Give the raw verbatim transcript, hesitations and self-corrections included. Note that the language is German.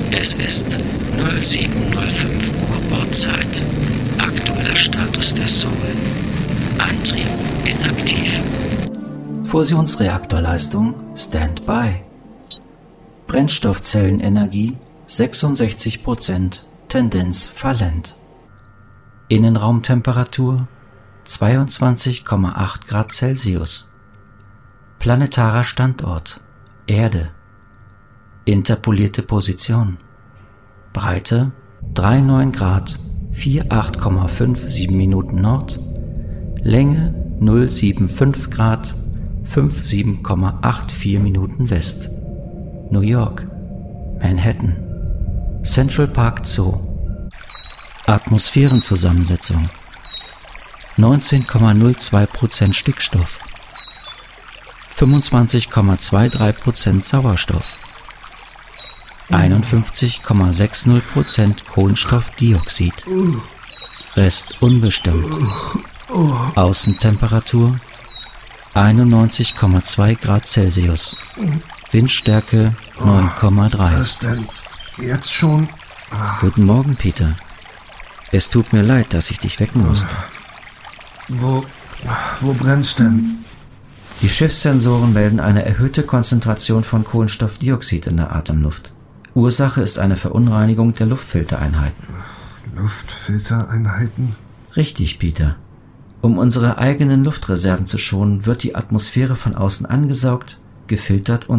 Es ist null sieben null fünf Uhr Bordzeit. Aktueller Status der Soul. Antrieb inaktiv. Fusionsreaktorleistung Standby. Brennstoffzellenenergie sechsundsechzig Prozent, Tendenz fallend. Innenraumtemperatur zweiundzwanzig Komma acht Grad Celsius. Planetarer Standort Erde. Interpolierte Position. Breite drei Komma neun Grad, acht Komma fünfundsiebzig Minuten Nord. Länge null Komma fünfundsiebzig Grad, sieben Komma vierundachtzig Minuten West. New York, Manhattan, Central Park Zoo. Atmosphärenzusammensetzung neunzehn Komma null zwei Prozent Stickstoff, fünfundzwanzig Komma dreiundzwanzig Prozent Sauerstoff, einundfünfzig Komma sechzig Prozent Kohlenstoffdioxid, Rest unbestimmt. Außentemperatur einundneunzig Komma zwei Grad Celsius, Windstärke neun Komma drei. Was denn? Jetzt schon? Guten Morgen, Peter. Es tut mir leid, dass ich dich wecken musste. Wo, wo brennt's denn? Die Schiffssensoren melden eine erhöhte Konzentration von Kohlenstoffdioxid in der Atemluft. Ursache ist eine Verunreinigung der Luftfiltereinheiten. Luftfiltereinheiten? Richtig, Peter. Um unsere eigenen Luftreserven zu schonen, wird die Atmosphäre von außen angesaugt, gefiltert und